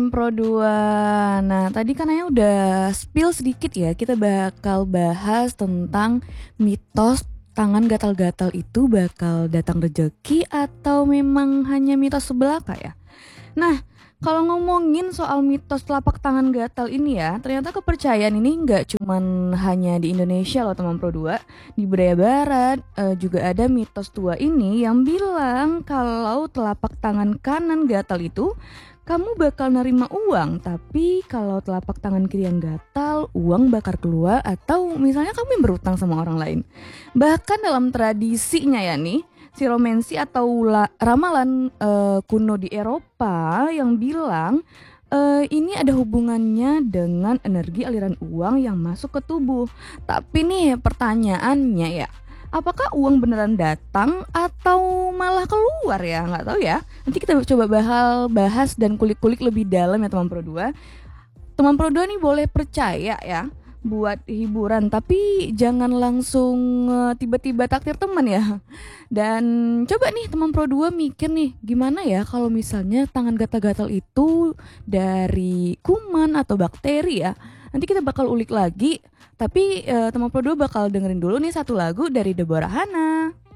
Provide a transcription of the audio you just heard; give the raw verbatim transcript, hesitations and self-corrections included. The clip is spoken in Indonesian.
teman Pro dua. Nah, tadi kan Ayah udah spill sedikit ya. Kita bakal bahas tentang mitos tangan gatal-gatal itu bakal datang rezeki atau memang hanya mitos sebelaka ya. Nah, kalau ngomongin soal mitos telapak tangan gatal ini ya, ternyata kepercayaan ini nggak cuman hanya di Indonesia loh teman Pro dua. Di budaya barat eh, juga ada mitos tua ini yang bilang kalau telapak tangan kanan gatal itu kamu bakal nerima uang, tapi kalau telapak tangan kiri yang gatal, uang bakal keluar atau misalnya kamu yang berutang sama orang lain. Bahkan dalam tradisinya ya nih, siromansi atau la- ramalan eh, kuno di Eropa yang bilang eh, ini ada hubungannya dengan energi aliran uang yang masuk ke tubuh. Tapi nih pertanyaannya ya, apakah uang beneran datang atau malah keluar ya? Nggak tahu ya. Nanti kita coba bahal, bahas dan kulik-kulik lebih dalam ya teman Pro dua. Teman Pro dua nih boleh percaya ya buat hiburan, tapi jangan langsung eh, tiba-tiba takdir teman ya. Dan coba nih teman Pro dua mikir nih, gimana ya kalau misalnya tangan gatal-gatal itu dari kuman atau bakteri ya. Nanti kita bakal ulik lagi, tapi eh, teman Pro dua bakal dengerin dulu nih satu lagu dari Deborah Hana.